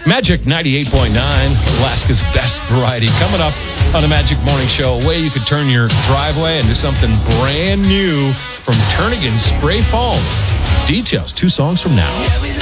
Magic 98.9, Alaska's best variety. Coming up on the Magic Morning Show, a way you could turn your driveway into something brand new from Turnagain Spray Foam. Details 2 songs from now.